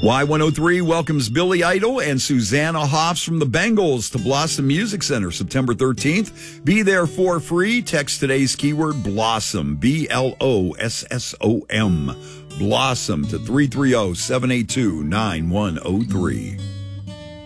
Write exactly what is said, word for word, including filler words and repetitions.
Y one oh three welcomes Billy Idol and Susanna Hoffs from the Bengals to Blossom Music Center September thirteenth. Be there for free. Text today's keyword Blossom, B L O S S O M, Blossom to three three zero, seven eight two, nine one zero three.